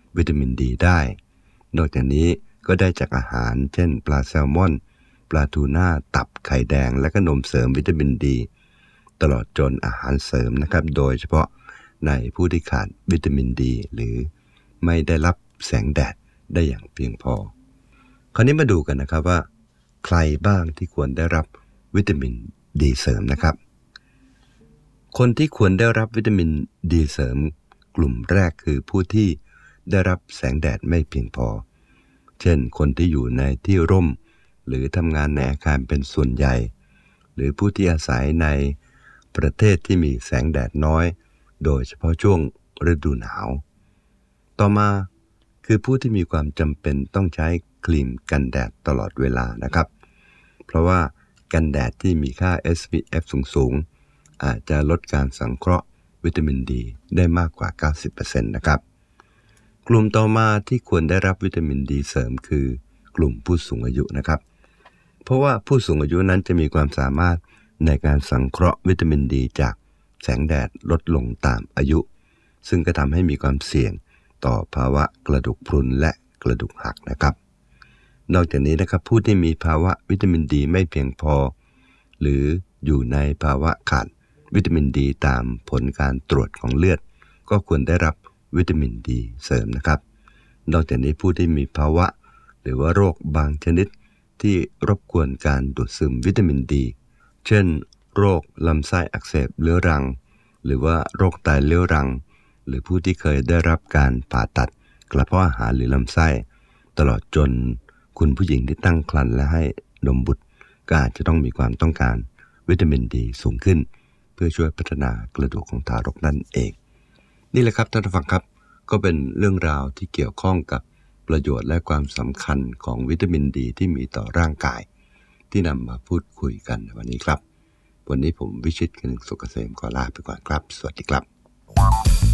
วิตามินดีได้นอกจากนี้ก็ได้จากอาหารเช่นปลาแซลมอนปลาทูน่าตับไข่แดงและก็นมเสริมวิตามินดีตลอดจนอาหารเสริมนะครับโดยเฉพาะในผู้ที่ขาดวิตามินดีหรือไม่ได้รับแสงแดดได้อย่างเพียงพอคราวนี้มาดูกันนะครับว่าใครบ้างที่ควรได้รับวิตามินดีเสริมนะครับคนที่ควรได้รับวิตามินดีเสริมกลุ่มแรกคือผู้ที่ได้รับแสงแดดไม่เพียงพอเช่นคนที่อยู่ในที่ร่มหรือทำงานในอาคารเป็นส่วนใหญ่หรือผู้ที่อาศัยในประเทศที่มีแสงแดดน้อยโดยเฉพาะช่วงฤดูหนาวต่อมาคือผู้ที่มีความจำเป็นต้องใช้ครีมกันแดดตลอดเวลานะครับเพราะว่ากันแดดที่มีค่า SPF สูงๆอาจจะลดการสังเคราะห์วิตามินดีได้มากกว่า 90% นะครับกลุ่มต่อมาที่ควรได้รับวิตามินดีเสริมคือกลุ่มผู้สูงอายุนะครับเพราะว่าผู้สูงอายุนั้นจะมีความสามารถในการสังเคราะห์วิตามินดีจากแสงแดดลดลงตามอายุซึ่งก็ทำให้มีความเสี่ยงต่อภาวะกระดูกพรุนและกระดูกหักนะครับนอกจากนี้นะครับผู้ที่มีภาวะวิตามินดีไม่เพียงพอหรืออยู่ในภาวะขาดวิตามินดีตามผลการตรวจของเลือดก็ควรได้รับวิตามินดีเสริมนะครับนอกจากนี้ผู้ที่มีภาวะหรือว่าโรคบางชนิดที่รบกวนการดูดซึมวิตามินดีเช่นโรคลำไส้อักเสบเรื้อรังหรือว่าโรคไตเรื้อรังหรือผู้ที่เคยได้รับการผ่าตัดกระเพาะอาหารหรือลำไส้ตลอดจนคุณผู้หญิงที่ตั้งครรภ์และให้นมบุตรก็อาจจะต้องมีความต้องการวิตามินดีสูงขึ้นเพื่อช่วยพัฒนากระดูกของทารกนั่นเองนี่แหละครับท่านผู้ฟังครับก็เป็นเรื่องราวที่เกี่ยวข้องกับประโยชน์และความสำคัญของวิตามินดีที่มีต่อร่างกายที่นำมาพูดคุยกันในวันนี้ครับวันนี้ผมวิชิต กนิษฐ์ สุขเกษมขอลาไปก่อนครับสวัสดีครับ